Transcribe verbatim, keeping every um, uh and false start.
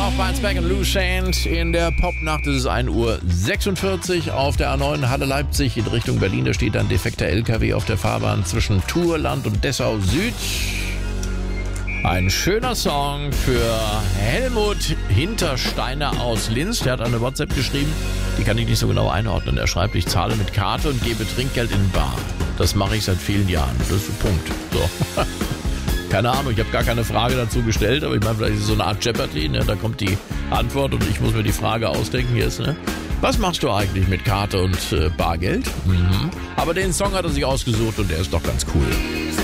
auf bei Speck und Loose Hand. In der Popnacht ist es ein Uhr sechsundvierzig auf der A neun Halle Leipzig in Richtung Berlin. Da steht ein defekter L K W auf der Fahrbahn zwischen Turland und Dessau Süd. Ein schöner Song für Helmut Hintersteiner aus Linz. Der hat eine WhatsApp geschrieben, die kann ich nicht so genau einordnen. Er schreibt, ich zahle mit Karte und gebe Trinkgeld in bar. Das mache ich seit vielen Jahren. Das ist der Punkt. So. Keine Ahnung, ich habe gar keine Frage dazu gestellt, aber ich meine, vielleicht ist es so eine Art Jeopardy, ne? Da kommt die Antwort und ich muss mir die Frage ausdenken. Hier ist, ne? Was machst du eigentlich mit Karte und äh, Bargeld? Mhm. Aber den Song hat er sich ausgesucht und der ist doch ganz cool.